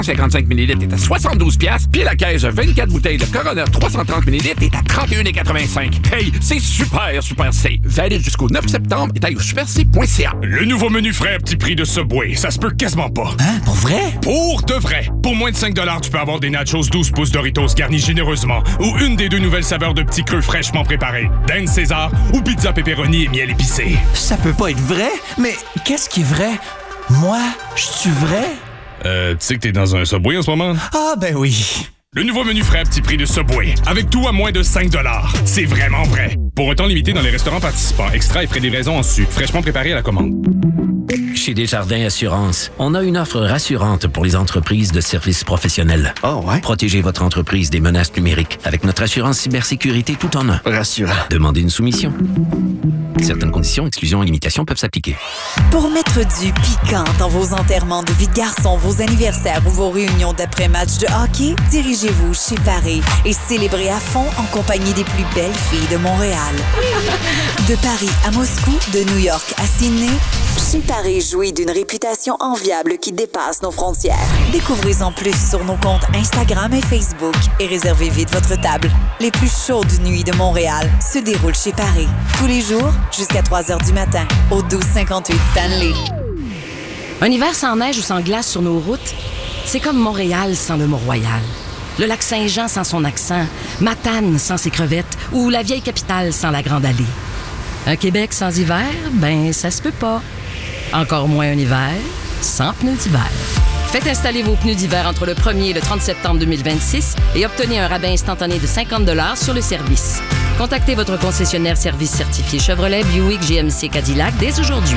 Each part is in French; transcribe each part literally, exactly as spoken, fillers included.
cinquante-cinq millilitres est à soixante-douze piastres, puis la caisse de vingt-quatre bouteilles de Corona trois cent trente millilitres est à trente et un virgule quatre-vingt-cinq. Hey, c'est super, super C. Valide jusqu'au neuf septembre et taille au super c point c a. Le nouveau menu frais à petit prix de Subway, ça se peut quasiment pas. Hein, pour vrai? Pour de vrai. Pour moins de cinq dollars, tu peux avoir des nachos douze pouces Doritos garnis généreusement ou une des deux nouvelles saveurs de petits creux fraîchement préparés, dinde César ou pizza pepperoni et miel épicé. Ça peut pas être vrai, mais qu'est-ce qui est vrai? Moi, je suis vrai? Euh, tu sais que t'es dans un Subway en ce moment? Ah, ben oui. Le nouveau menu frais à petit prix de Subway, avec tout à moins de cinq dollars. C'est vraiment vrai. Pour un temps limité dans les restaurants participants, extra et frais de livraison en su, fraîchement préparé à la commande. Chez Desjardins Assurance, on a une offre rassurante pour les entreprises de services professionnels. Oh ouais? Protégez votre entreprise des menaces numériques avec notre assurance cybersécurité tout en un. Rassurant. Demandez une soumission. Certaines conditions, exclusions et limitations peuvent s'appliquer. Pour mettre du piquant dans vos enterrements de vie de garçon, vos anniversaires ou vos réunions d'après-match de hockey, dirigez-vous chez Paris et célébrez à fond en compagnie des plus belles filles de Montréal. De Paris à Moscou, de New York à Sydney, chez Paris jouit d'une réputation enviable qui dépasse nos frontières. Découvrez-en plus sur nos comptes Instagram et Facebook et réservez vite votre table. Les plus chaudes nuits de Montréal se déroulent chez Paris. Tous les jours, jusqu'à trois heures du matin, au douze cinquante-huit Stanley. Un hiver sans neige ou sans glace sur nos routes, c'est comme Montréal sans le Mont-Royal. Le lac Saint-Jean sans son accent, Matane sans ses crevettes ou la vieille capitale sans la Grande Allée. Un Québec sans hiver, ben ça se peut pas. Encore moins un hiver sans pneus d'hiver. Faites installer vos pneus d'hiver entre le premier et le trente septembre deux mille vingt-six et obtenez un rabais instantané de cinquante dollars sur le service. Contactez votre concessionnaire service certifié Chevrolet, Buick, G M C, Cadillac dès aujourd'hui.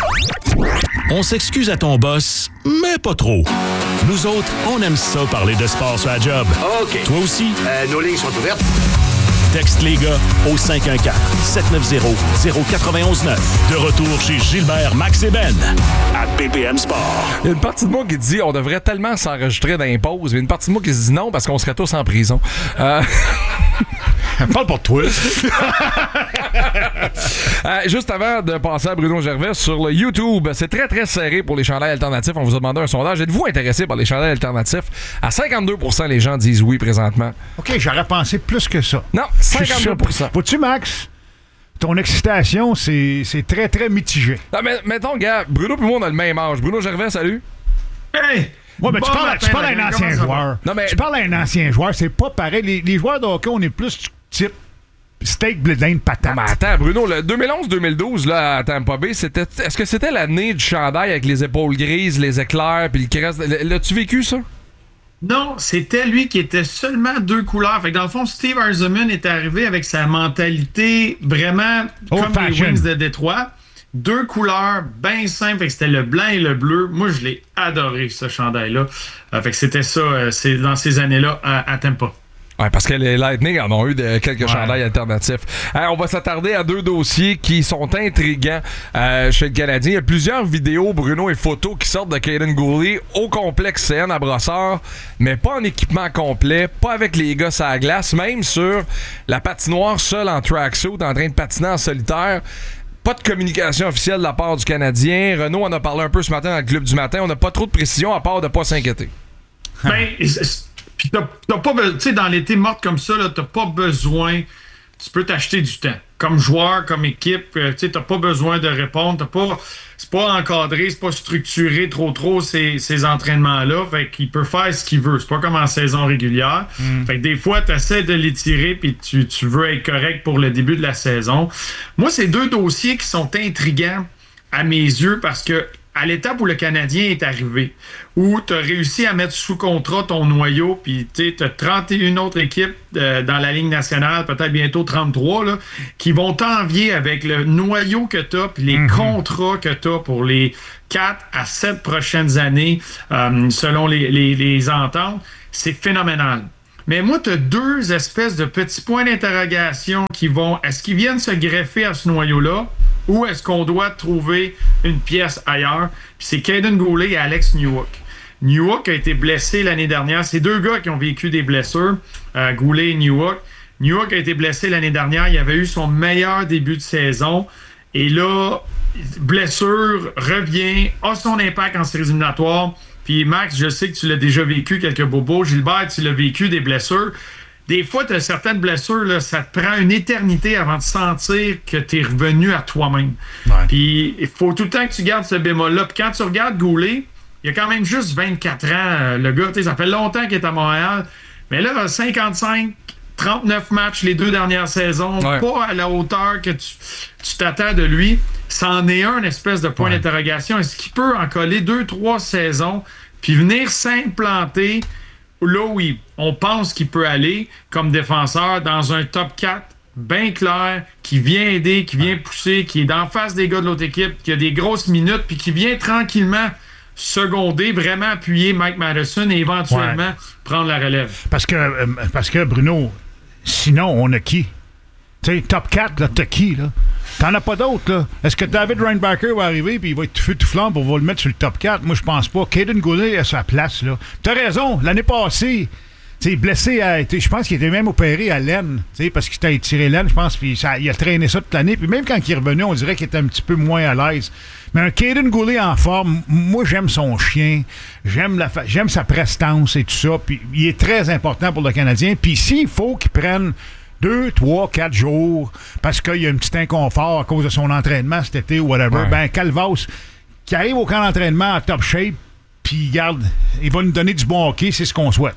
On s'excuse à ton boss, mais pas trop. Nous autres, on aime ça parler de sport sur la job. OK. Toi aussi? Euh, nos lignes sont ouvertes. Texte les gars au cinq un quatre, sept neuf zéro, zéro neuf un neuf. De retour chez Gilbert, Max et Ben à B P M Sport. Il y a une partie de moi qui dit on devrait tellement s'enregistrer dans les pauses, mais une partie de moi qui se dit non parce qu'on serait tous en prison. Euh... Parle pour toi. euh, juste avant de passer à Bruno Gervais sur le YouTube, c'est très très serré pour les chandails alternatifs. On vous a demandé un sondage. Êtes-vous intéressé par les chandails alternatifs? À cinquante-deux pour cent les gens disent oui présentement. OK, j'aurais pensé plus que ça. Non, cinquante-deux pour cent. Vois-tu, Max? Ton excitation, c'est, c'est très, très mitigé. Non, mais mettons, gars, Bruno et moi, on a le même âge. Bruno Gervais, salut. Hey! Ouais, mais bon tu parles, matin, tu parles à un ancien joueur. Non, mais... Tu parles à un ancien joueur, c'est pas pareil. Les, les joueurs de hockey, on est plus type steak, blé d'Inde, patate. Non, mais attends, Bruno, le deux mille onze deux mille douze là, à Tampa Bay, c'était, est-ce que c'était l'année du chandail avec les épaules grises, les éclairs, puis le crest? L'as-tu vécu, ça? Non, c'était lui qui était seulement deux couleurs. Fait que dans le fond, Steve Yzerman est arrivé avec sa mentalité vraiment Old comme fashion. les Wings de Détroit. Deux couleurs bien simples. Fait que c'était le blanc et le bleu. Moi, je l'ai adoré, ce chandail-là. Euh, fait que c'était ça, euh, c'est dans ces années-là à, à Tampa. Ouais, parce que les Lightning en ont eu de, quelques ouais. chandails alternatifs. Euh, on va s'attarder à deux dossiers qui sont intriguants euh, chez le Canadien. Il y a plusieurs vidéos, Bruno, et photos qui sortent de Kaiden Guhle au complexe C N à Brossard, mais pas en équipement complet, pas avec les gars à la glace, même sur la patinoire seul en tracksuit, en train de patiner en solitaire. Pas de communication officielle de la part du Canadien. Renaud en a parlé un peu ce matin dans le club du matin. On n'a pas trop de précision à part de pas s'inquiéter. Ben, puis t'as, t'as pas besoin, tu sais, dans l'été morte comme ça, là, t'as pas besoin, tu peux t'acheter du temps. Comme joueur, comme équipe, euh, tu sais, t'as pas besoin de répondre, t'as pas, c'est pas encadré, c'est pas structuré trop trop ces, ces entraînements-là, fait qu'il peut faire ce qu'il veut. C'est pas comme en saison régulière. Mm. Fait que des fois, t'essaies de l'étirer puis tu, tu veux être correct pour le début de la saison. Moi, c'est deux dossiers qui sont intriguants à mes yeux parce que à l'étape où le Canadien est arrivé, où tu as réussi à mettre sous contrat ton noyau, puis tu as trente et une autres équipes euh, dans la Ligue nationale, peut-être bientôt trente-trois, là, qui vont t'envier avec le noyau que tu as, puis les mm-hmm. contrats que tu as pour les quatre à sept prochaines années, euh, selon les, les, les ententes. C'est phénoménal. Mais moi, tu as deux espèces de petits points d'interrogation qui vont... Est-ce qu'ils viennent se greffer à ce noyau-là? Ou est-ce qu'on doit trouver une pièce ailleurs? Puis c'est Kaiden Guhle et Alex Newhook. Newhook a été blessé l'année dernière. C'est deux gars qui ont vécu des blessures, euh, Guhle et Newhook. Newhook a été blessé l'année dernière. Il avait eu son meilleur début de saison. Et là, blessure, revient, a son impact en séries éliminatoires. Puis puis Max, je sais que tu l'as déjà vécu, quelques bobos. Gilbert, tu l'as vécu, des blessures. Des fois, tu as certaines blessures, là, ça te prend une éternité avant de sentir que tu es revenu à toi-même. Ouais. Puis il faut tout le temps que tu gardes ce bémol-là. Puis quand tu regardes Goulet, il a quand même juste vingt-quatre ans, le gars. Ça fait longtemps qu'il est à Montréal. Mais là, cinquante-cinq, trente-neuf matchs les deux dernières saisons, ouais. Pas à la hauteur que tu, tu t'attends de lui. C'en est un espèce de point ouais. d'interrogation. Est-ce qu'il peut en coller deux, trois saisons puis venir s'implanter là où il, on pense qu'il peut aller comme défenseur dans un top quatre bien clair, qui vient aider, qui vient pousser, qui est d'en face des gars de l'autre équipe, qui a des grosses minutes, puis qui vient tranquillement seconder, vraiment appuyer Mike Matheson et éventuellement ouais. prendre la relève. Parce que, euh, parce que Bruno, sinon, on a qui? Tu sais, top quatre, là, t'as qui, là? T'en as pas d'autres, là. Est-ce que David Reinbacher va arriver puis il va être tout feu tout flambe pour le mettre sur le top quatre? Moi, je pense pas. Caden Goulet a sa place, là. T'as raison, l'année passée, tu sais, blessé à... Je pense qu'il était même opéré à l'aine, tu sais, parce qu'il t'a étiré l'aine, je pense, puis ça, il a traîné ça toute l'année. Puis même quand il est revenu, on dirait qu'il était un petit peu moins à l'aise. Mais un Caden Goulet en forme, moi, j'aime son chien, j'aime la fa... j'aime sa prestance et tout ça, puis il est très important pour le Canadien. Puis s'il faut qu'il prenne deux, trois, quatre jours, parce qu'il y a un petit inconfort à cause de son entraînement cet été ou whatever, ouais. ben Calvas, qui arrive au camp d'entraînement en top shape, puis garde, il va nous donner du bon hockey, c'est ce qu'on souhaite.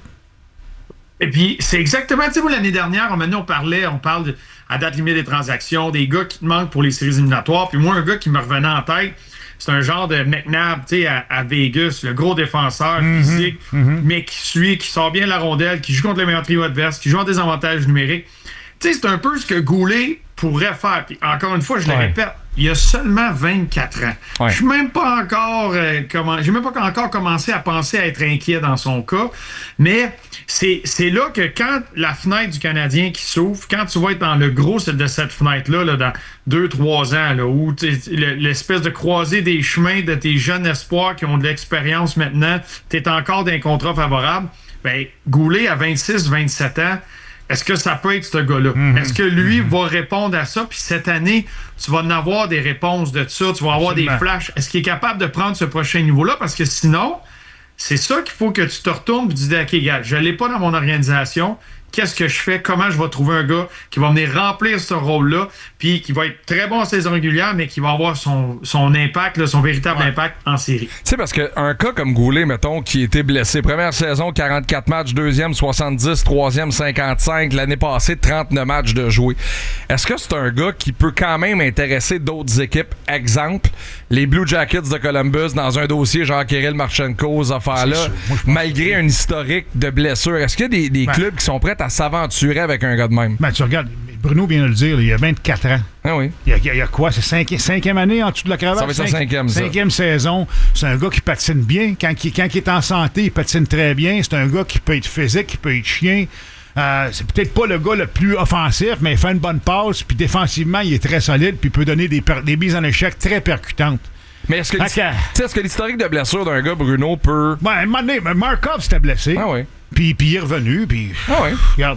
Et puis, c'est exactement, tu sais, l'année dernière, maintenant, on parlait, on parle de, à date limite des transactions, des gars qui te manquent pour les séries éliminatoires, puis moi, un gars qui me revenait en tête, c'est un genre de McNabb, tu sais, à, à Vegas, le gros défenseur mm-hmm, physique, mm-hmm. mais qui suit, qui sort bien la rondelle, qui joue contre les meilleurs trios adverses, qui joue en désavantage numérique. Tu sais, c'est un peu ce que Goulet pourrait faire. Puis encore une fois, je le ouais. répète, il a seulement vingt-quatre ans. Ouais. Je suis même pas encore euh, comment, j'ai même pas encore commencé à penser à être inquiet dans son cas. Mais c'est, c'est là que quand la fenêtre du Canadien qui s'ouvre, quand tu vas être dans le gros de cette fenêtre-là, là, dans deux, trois ans, là, où l'espèce de croisée des chemins de tes jeunes espoirs qui ont de l'expérience maintenant, tu es encore d'un contrat favorable, ben Goulet à vingt-six, vingt-sept ans, est-ce que ça peut être ce gars-là? Mm-hmm. Est-ce que lui mm-hmm. va répondre à ça? Puis cette année, tu vas en avoir des réponses de ça, tu vas avoir Absolument. Des flashs. Est-ce qu'il est capable de prendre ce prochain niveau-là? Parce que sinon, c'est ça qu'il faut que tu te retournes et tu dis, OK, gars, je ne l'ai pas dans mon organisation. Qu'est-ce que je fais? Comment je vais trouver un gars qui va venir remplir ce rôle-là, puis qui va être très bon en saison régulière, mais qui va avoir son, son impact, là, son véritable ouais. impact en série. Tu sais, parce qu'un cas comme Goulet, mettons, qui était blessé, première saison, quarante-quatre matchs, deuxième, soixante-dix, troisième, cinquante-cinq, l'année passée, trente-neuf matchs de jouer. Est-ce que c'est un gars qui peut quand même intéresser d'autres équipes? Exemple, les Blue Jackets de Columbus, dans un dossier genre Kirill Marchenko, ces affaires-là, malgré un historique de blessures. Est-ce qu'il y a des, des ben. clubs qui sont prêts à s'aventurer avec un gars de même? Ben, tu regardes, Bruno vient de le dire, là, il a vingt-quatre ans. Ah oui. Il y a, il y a quoi? C'est cinqui, cinquième année en dessous de la cravate? Ça va être sa cinquième, ça. Cinquième saison. C'est un gars qui patine bien. Quand il, quand il est en santé, il patine très bien. C'est un gars qui peut être physique, qui peut être chien. Euh, c'est peut-être pas le gars le plus offensif, mais il fait une bonne passe. Puis défensivement, il est très solide. Puis il peut donner des, per- des mises en échec très percutantes. Mais est-ce que, okay. est-ce que l'historique de blessure d'un gars, Bruno, peut... Ouais, à un moment donné, Markov s'était blessé. Ah oui. Puis, puis il est revenu. Puis, ah oui. Regarde.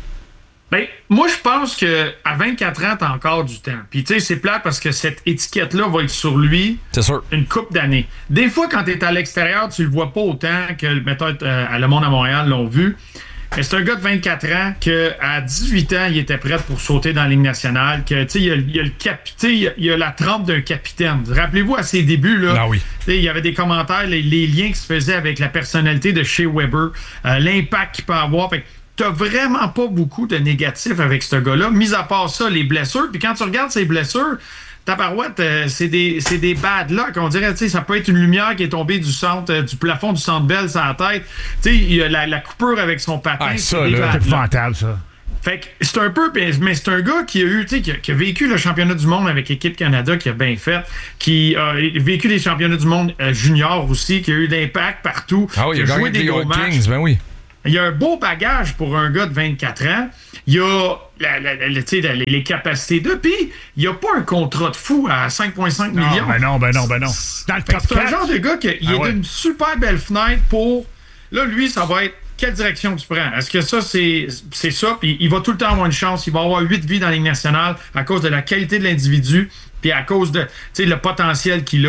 Ben, moi, je pense qu'à vingt-quatre ans, t'as encore du temps. Puis, tu sais, c'est plate parce que cette étiquette-là va être sur lui c'est sûr. Une couple d'années. Des fois, quand t'es à l'extérieur, tu le vois pas autant que, mettons, euh, à Le Monde à Montréal l'ont vu. Mais c'est un gars de vingt-quatre ans qu'à dix-huit ans, il était prêt pour sauter dans la Ligue nationale. Que, tu sais, il, il, il, il, il a la trempe d'un capitaine. Rappelez-vous, à ses débuts, là, ah oui. il y avait des commentaires, les, les liens qui se faisaient avec la personnalité de Shea Weber, euh, l'impact qu'il peut avoir. Fait, t'as vraiment pas beaucoup de négatifs avec ce gars-là, mis à part ça, les blessures. Puis quand tu regardes ses blessures, ta parouette, euh, c'est des, c'est des bad luck. On dirait, tu sais, ça peut être une lumière qui est tombée du centre, euh, du plafond du Centre Bell sur la tête. Tu sais, il y a la, la coupure avec son patin. Ah, ça, là, c'est épouvantable, ça. Fait que c'est un peu, mais c'est un gars qui a eu, tu sais, qui, qui a vécu le championnat du monde avec l'équipe Canada, qui a bien fait, qui a vécu les championnats du monde euh, junior aussi, qui a eu d'impact partout. Ah oui, qui il a, a joué des gros matchs. Kings, ben oui. Il y a un beau bagage pour un gars de vingt-quatre ans. Il y a la, la, la, la, les capacités de. Puis, il n'y a pas un contrat de fou à cinq virgule cinq non, millions. Ben non, ben non, ben non. Dans le top c'est un genre de gars qui ah, est ouais. d'une super belle fenêtre pour. Là, lui, ça va être quelle direction tu prends. Est-ce que ça, c'est, c'est ça? Puis, il va tout le temps avoir une chance. Il va avoir huit vies dans la Ligue nationale à cause de la qualité de l'individu puis à cause de le potentiel qu'il a.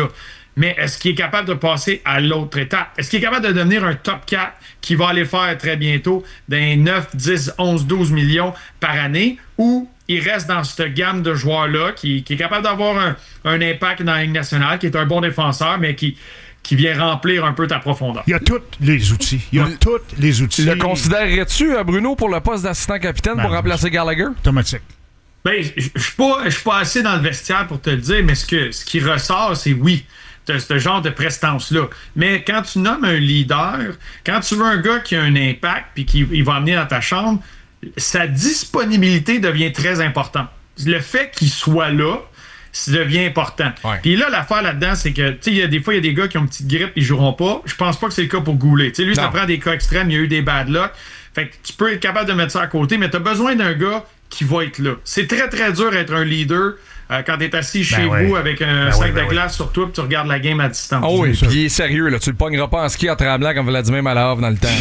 mais est-ce qu'il est capable de passer à l'autre étape? Est-ce qu'il est capable de devenir un top quatre qui va aller faire très bientôt des neuf, dix, onze, douze millions par année, ou il reste dans cette gamme de joueurs-là qui, qui est capable d'avoir un, un impact dans la Ligue nationale, qui est un bon défenseur, mais qui, qui vient remplir un peu ta profondeur? Il y a tous les outils. Il y a tous les outils. Le considérerais-tu, Bruno, pour le poste d'assistant capitaine ben, pour remplacer Gallagher? Automatique. Ben, je ne suis pas, pas assez dans le vestiaire pour te le dire, mais ce, que, ce qui ressort, c'est oui. De ce genre de prestance-là. Mais quand tu nommes un leader, quand tu veux un gars qui a un impact puis qui il va amener dans ta chambre, sa disponibilité devient très importante. Le fait qu'il soit là, ça devient important. Ouais. Puis là, l'affaire là-dedans, c'est que, tu sais, il y a des fois, il y a des gars qui ont une petite grippe, ils joueront pas. Je pense pas que c'est le cas pour Goulet. Tu sais, lui, non. Ça prend des cas extrêmes, il y a eu des bad luck. Fait que tu peux être capable de mettre ça à côté, mais tu as besoin d'un gars qui va être là. C'est très, très dur d'être un leader euh, quand tu es assis chez ben vous oui. avec un ben sac oui, ben de glace oui. sur toi et tu regardes la game à distance. Oh oui, puis il est sérieux, là. Tu le pogneras pas en ski en tremblant comme Vladimir Malahov dans le temps.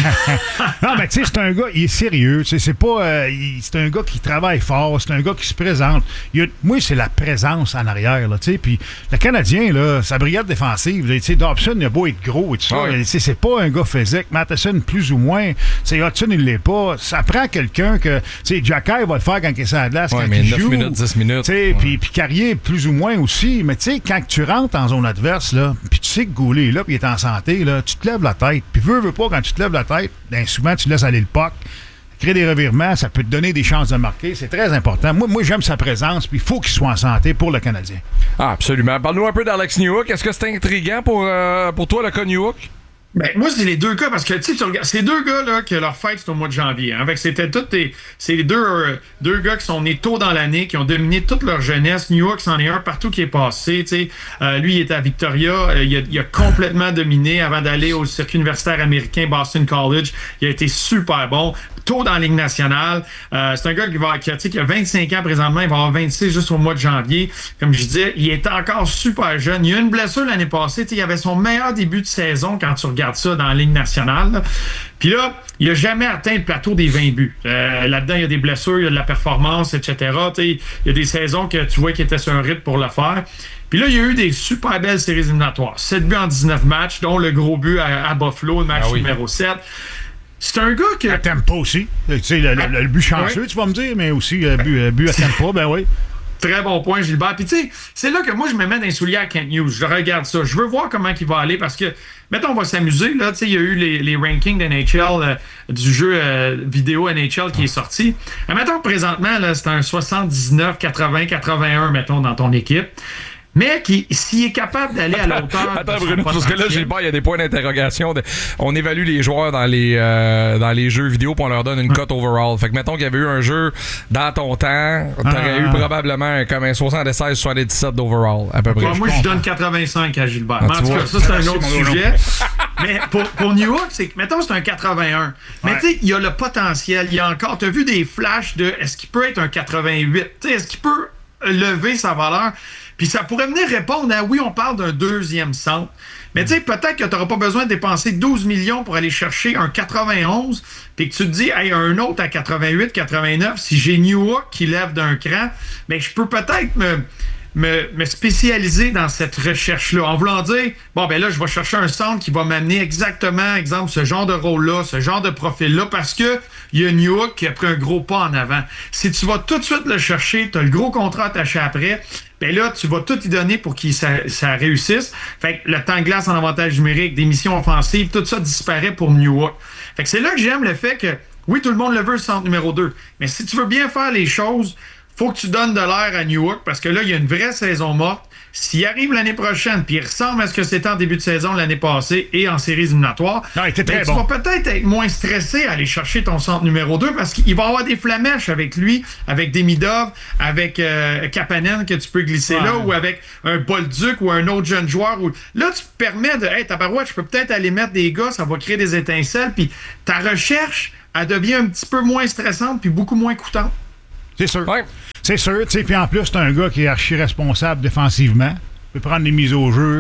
Là. Non, mais tu sais, c'est un gars, il est sérieux. C'est pas, euh, il, c'est un gars qui travaille fort, c'est un gars qui se présente. Il a, moi, c'est la présence en arrière, là, tu sais. Puis le Canadien, là, sa brigade défensive, tu sais, Dobson, il a beau être gros et tout ça. Ouais. C'est pas un gars physique. Matheson, plus ou moins. C'est Hudson, il l'est pas. Ça prend quelqu'un que, tu sais, Jacky va le faire quand il est sur la glace, ouais, quand mais il neuf joue. minutes, dix minutes. Tu sais, puis ouais. Carrier, plus ou moins aussi. Mais tu sais, quand tu rentres en zone adverse, là, puis tu sais que Goulet est là, puis il est en santé, là, tu te lèves la tête. Puis veux, veux pas, quand tu te lèves la tête, ben, souvent, tu laisses aller le puck. Créer des revirements, ça peut te donner des chances de marquer. C'est très important. Moi, moi j'aime sa présence, puis il faut qu'il soit en santé pour le Canadien. Ah, absolument. Parle-nous un peu d'Alex Newhook. Est-ce que c'est intriguant pour, euh, pour toi, le cas Newhook? Ben, moi, c'est les deux cas, parce que, tu sais, tu regardes, ces deux gars-là, que leur fête, c'est au mois de janvier. Hein, avec, c'était tous les, c'est les deux, euh, deux gars qui sont nés tôt dans l'année, qui ont dominé toute leur jeunesse. Newhook, c'en est un partout qui est passé, tu sais. Euh, lui, il était à Victoria. Euh, il, a, il a complètement dominé avant d'aller au circuit universitaire américain Boston College. Il a été super bon. Tôt dans la Ligue nationale. Euh, c'est un gars qui, va, qui, a, qui a vingt-cinq ans présentement. Il va avoir vingt-six juste au mois de janvier. Comme je disais, il est encore super jeune. Il a eu une blessure l'année passée. Tu sais, il avait son meilleur début de saison quand tu regardes ça dans la Ligue nationale. Là. Puis là, il n'a jamais atteint le plateau des vingt buts. Euh, là-dedans, il y a des blessures, il y a de la performance, et cetera. Tu sais, il y a des saisons que tu vois qu'il était sur un rythme pour le faire. Puis là, il y a eu des super belles séries éliminatoires. sept buts en dix-neuf matchs, dont le gros but à, à Buffalo, le match ah oui. numéro sept. C'est un gars que... À Tampa aussi. Tu sais, le, le, le but chanceux, oui. Tu vas me dire, mais aussi le but, le but à Tampa, ben oui. Très bon point, Gilbert. Puis tu sais, c'est là que moi, je me mets dans les souliers à Kent Hughes. Je regarde ça. Je veux voir comment il va aller parce que, mettons, on va s'amuser. Là, tu sais, il y a eu les, les rankings d'N H L, euh, du jeu euh, vidéo N H L qui est sorti. Et mettons, présentement, là, c'est un soixante-dix-neuf, quatre-vingts, quatre-vingt-un, mettons, dans ton équipe. Mais qui, s'il est capable d'aller à la hauteur... Attends, Bruno, parce que là, Gilbert, il y a des points d'interrogation. De... On évalue les joueurs dans les, euh, dans les jeux vidéo puis on leur donne une cote overall. Fait que, mettons qu'il y avait eu un jeu dans ton temps, t'aurais ah, eu probablement un, comme un soixante-seize soixante-dix-sept d'overall, à peu près. Moi, je, moi, je donne quatre-vingt-cinq à Gilbert. Ah, mais en tout cas, ça, c'est un autre sujet. Mais pour, pour Newhook, c'est que, mettons, c'est un quatre-vingt-un. Mais ouais. Tu sais, il y a le potentiel. Il y a encore... T'as vu des flashs de est-ce qu'il peut être un quatre-vingt-huit? Tu sais, est-ce qu'il peut lever sa valeur? Puis ça pourrait venir répondre à, oui, on parle d'un deuxième centre. Mais tu sais, peut-être que tu n'auras pas besoin de dépenser douze millions pour aller chercher un quatre-vingt-onze, puis que tu te dis, hey, un autre à quatre-vingt-huit, quatre-vingt-neuf, si j'ai Newhook qui lève d'un cran, mais je peux peut-être me... Me, me spécialiser dans cette recherche-là, en voulant dire, bon, ben là, je vais chercher un centre qui va m'amener exactement, exemple, ce genre de rôle-là, ce genre de profil-là, parce que il y a Newhook qui a pris un gros pas en avant. Si tu vas tout de suite le chercher, tu as le gros contrat attaché après, ben là, tu vas tout y donner pour que ça, ça réussisse. Fait que le temps de glace en avantage numérique, des missions offensives, tout ça disparaît pour Newhook. Fait que c'est là que j'aime le fait que, oui, tout le monde le veut, le centre numéro deux, mais si tu veux bien faire les choses, faut que tu donnes de l'air à Newhook parce que là, il y a une vraie saison morte. S'il arrive l'année prochaine, puis il ressemble à ce que c'était en début de saison l'année passée et en séries éliminatoires, non, il était très ben, bon. Tu vas peut-être être moins stressé à aller chercher ton centre numéro deux parce qu'il va y avoir des flamèches avec lui, avec Demidov, avec euh, Kapanen que tu peux glisser ouais. là, ou avec un Bolduc ou un autre jeune joueur. Où... Là, tu te permets de, hey, tabarouette, je peux peut-être aller mettre des gars, ça va créer des étincelles, puis ta recherche, elle devient un petit peu moins stressante puis beaucoup moins coûtante. C'est sûr. Ouais. C'est sûr, tu sais, puis en plus, c'est un gars qui est archi-responsable défensivement. Il peut prendre des mises au jeu.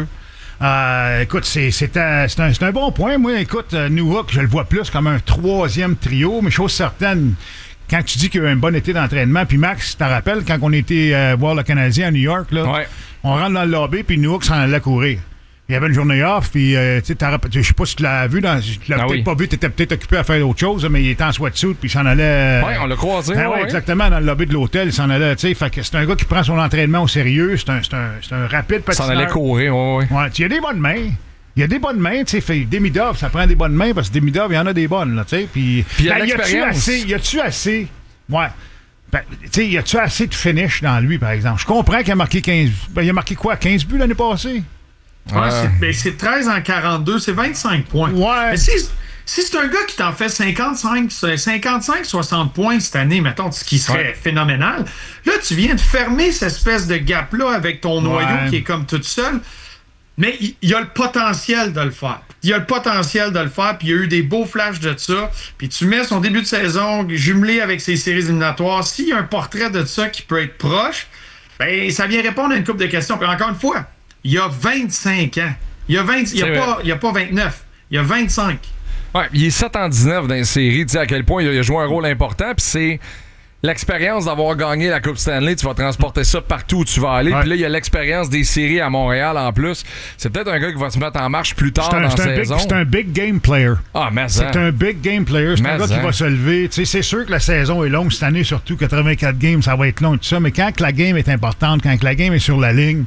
Euh, écoute, c'est, c'est, un, c'est, un, c'est un bon point. Moi, écoute, Newhook, je le vois plus comme un troisième trio, mais chose certaine, quand tu dis qu'il y a eu un bon été d'entraînement, puis Max, tu te rappelles, quand on était euh, voir le Canadien à New York, là, ouais. on rentre dans le lobby, puis Newhook s'en allait courir. Il y avait une journée off, puis euh, tu sais, je sais pas si tu l'as vu, dans, tu l'as ah peut-être oui. pas vu, tu étais peut-être occupé à faire autre chose, mais il était en sweatsuit, puis il s'en allait. Euh, oui, on l'a croisé. Ah, ouais, oui, exactement, dans le lobby de l'hôtel, il s'en allait, tu sais. Fait que c'est un gars qui prend son entraînement au sérieux, c'est un, c'est un, c'est un rapide patineur. Il s'en allait courir, oui, oui. Ouais, il y a des bonnes mains. Il y a des bonnes mains, tu sais. Demidov, ça prend des bonnes mains, parce que Demidov, il y en a des bonnes, là, tu sais. Puis, puis il y a ben, l'expérience. Y a-tu assez. Ouais. Ben, tu sais, y a-tu assez de finish dans lui, par exemple? Je comprends qu'il a marqué quinze. Ben, il a marqué quoi, quinze buts l'année passée? Ouais, euh... c'est, ben, c'est treize en quarante-deux, c'est vingt-cinq points. Ouais. Mais si, si c'est un gars qui t'en fait cinquante-cinq, cinquante-cinq soixante points cette année, mettons, ce qui serait ouais. phénoménal, là, tu viens de fermer cette espèce de gap-là avec ton noyau ouais. qui est comme tout seul. Mais il y, y a le potentiel de le faire. Il y a le potentiel de le faire, puis il y a eu des beaux flashs de ça. Puis tu mets son début de saison jumelé avec ses séries éliminatoires. S'il y a un portrait de ça qui peut être proche, ben ça vient répondre à une couple de questions. Puis encore une fois, il y a vingt-cinq ans. Il y a, vingt, il y a, pas, il y a pas vingt-neuf. Il y a vingt-cinq. Ouais, il est sept en dix-neuf dans les séries. Tu sais à quel point il a joué un rôle important. Puis c'est l'expérience d'avoir gagné la Coupe Stanley. Tu vas transporter ça partout où tu vas aller. Ouais. Puis là, il y a l'expérience des séries à Montréal en plus. C'est peut-être un gars qui va se mettre en marche plus tard un, dans la saison. Big, c'est un big game player. Ah, mais C'est ça. un big game player. C'est mais un gars ça. qui va se lever. Tu sais, c'est sûr que la saison est longue cette année, surtout quatre-vingt-quatre games, ça va être long et tout ça. Mais quand que la game est importante, quand que la game est sur la ligne,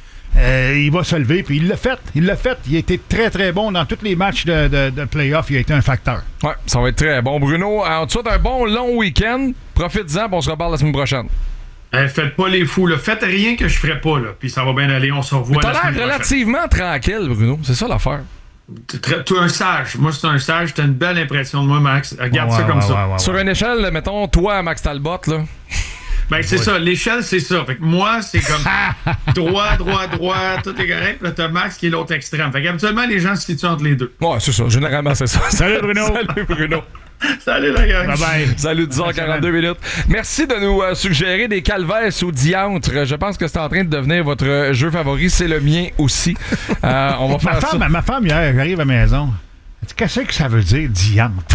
Euh, il va se lever, puis il l'a fait. Il l'a fait. Il a été très, très bon dans tous les matchs de, de, de play-off. Il a été un facteur. Ouais, ça va être très bon. Bruno, en tout cas, un bon long week-end. Profite-en, puis on se reparle la semaine prochaine. Euh, faites pas les fous, là. Faites rien que je ferai pas, là. Puis ça va bien aller. On se revoit la semaine prochaine. T'as l'air relativement tranquille, Bruno. C'est ça l'affaire. Tu es un sage. Moi, c'est un sage. T'as une belle impression de moi, Max. Regarde ouais, ça ouais, comme ouais, ça. Ouais, ouais, Sur une échelle, mettons, toi, Max Talbot, là. Ben, c'est ouais. ça. L'échelle, c'est ça. Fait que moi, c'est comme droit, droit, droit, tout est correct. Là, t'as Max qui est l'autre extrême. Fait qu'habituellement, les gens se situent entre les deux. Ouais, c'est ça. Généralement, c'est ça. Salut, Bruno. Salut, Bruno. Salut, la gang. Bye bye. Salut, dix heures quarante-deux minutes. Merci de nous euh, suggérer des calvaires ou diantres. Je pense que c'est en train de devenir votre jeu favori. C'est le mien aussi. Euh, on va faire ma ça. Femme, ma femme, hier, j'arrive à la maison. Qu'est-ce que ça veut dire, diantre?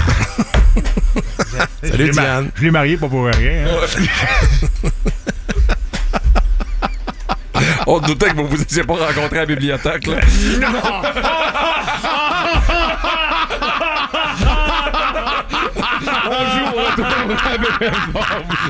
Salut, Diane. Je l'ai marié pas pour rien. Hein? On doutait que vous vous étiez pas rencontrés à la bibliothèque, là. Non! On joue au retour.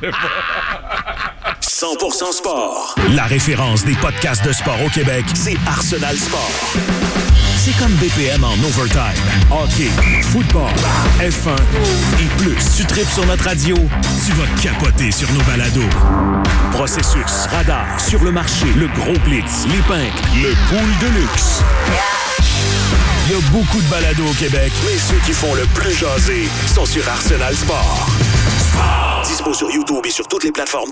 cent pour cent sport. La référence des podcasts de sport au Québec, c'est Arsenal Sport. C'est comme B P M en overtime. Hockey, football, F un et plus. Tu tripes sur notre radio, tu vas capoter sur nos balados. Processus, radar, sur le marché, le gros blitz, les pinks, le pool de luxe. Il y a beaucoup de balados au Québec, mais ceux qui font le plus jaser sont sur Arsenal Sport. Dispo sur YouTube et sur toutes les plateformes de